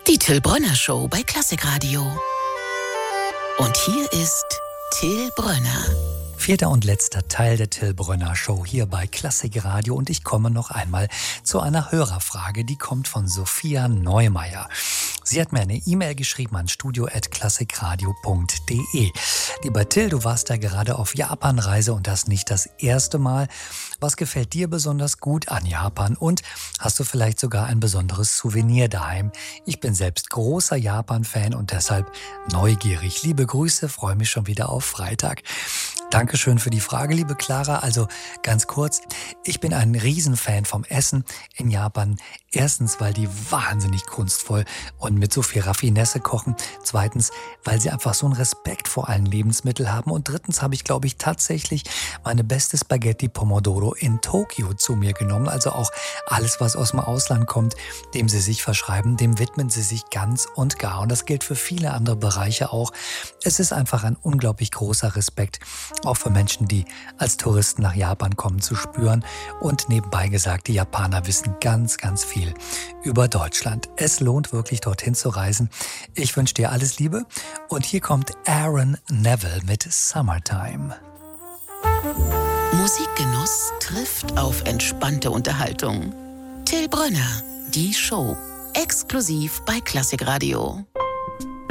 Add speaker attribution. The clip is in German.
Speaker 1: Die Till Brönner Show bei Klassikradio. Und hier ist Till Brönner.
Speaker 2: Vierter und letzter Teil der Till Brönner Show hier bei Klassikradio und ich komme noch einmal zu einer Hörerfrage, die kommt von Sophia Neumeier. Sie hat mir eine E-Mail geschrieben an studio@klassikradio.de. Lieber Till, du warst ja gerade auf Japanreise und das nicht das erste Mal. Was gefällt dir besonders gut an Japan und hast du vielleicht sogar ein besonderes Souvenir daheim? Ich bin selbst großer Japan-Fan und deshalb neugierig. Liebe Grüße, freue mich schon wieder auf Freitag. Dankeschön für die Frage, liebe Clara. Also ganz kurz, ich bin ein Riesenfan vom Essen in Japan. Erstens, weil die wahnsinnig kunstvoll und mit so viel Raffinesse kochen. Zweitens, weil sie einfach so einen Respekt vor allen Lebensmitteln haben. Und drittens habe ich, glaube ich, tatsächlich meine beste Spaghetti Pomodoro in Tokio zu mir genommen. Also auch alles, was aus dem Ausland kommt, dem sie sich verschreiben, dem widmen sie sich ganz und gar. Und das gilt für viele andere Bereiche auch. Es ist einfach ein unglaublich großer Respekt, auch für Menschen, die als Touristen nach Japan kommen, zu spüren. Und nebenbei gesagt, die Japaner wissen ganz, ganz viel über Deutschland. Es lohnt wirklich, dorthin zu reisen. Ich wünsche dir alles Liebe. Und hier kommt Aaron Neville mit Summertime.
Speaker 1: Musikgenuss trifft auf entspannte Unterhaltung. Till Brönner, die Show. Exklusiv bei Klassikradio.